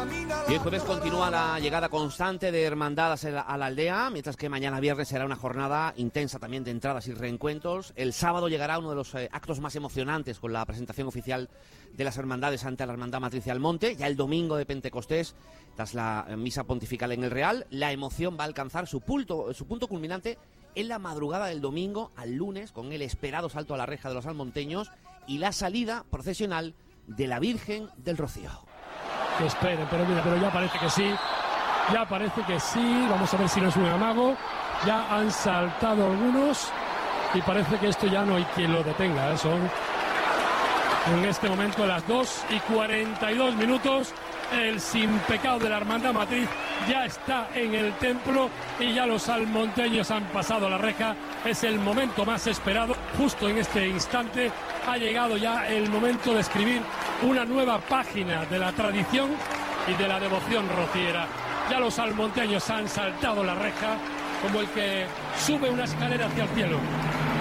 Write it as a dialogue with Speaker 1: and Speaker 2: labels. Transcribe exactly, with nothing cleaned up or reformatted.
Speaker 1: Y el jueves continúa la llegada constante de hermandades a la, a la aldea, mientras que mañana viernes será una jornada intensa también de entradas y reencuentros. El sábado llegará uno de los eh, actos más emocionantes con la presentación oficial de las hermandades ante la Hermandad Matriz de Almonte. Ya el domingo de Pentecostés, tras la eh, misa pontifical en el Real, la emoción va a alcanzar su punto, su punto culminante en la madrugada del domingo al lunes, con el esperado salto a la reja de los almonteños y la salida procesional de la Virgen del Rocío.
Speaker 2: Que esperen, pero mira, pero ya parece que sí, ya parece que sí, vamos a ver si no es un amago, ya han saltado algunos y parece que esto ya no hay quien lo detenga, ¿eh? Son en este momento las dos y cuarenta y dos minutos, el sin pecado de la Hermandad Matriz ya está en el templo y ya los almonteños han pasado la reja, es el momento más esperado, justo en este instante ha llegado ya el momento de escribir una nueva página de la tradición y de la devoción rociera. Ya los almonteños han saltado la reja como el que sube una escalera hacia el cielo.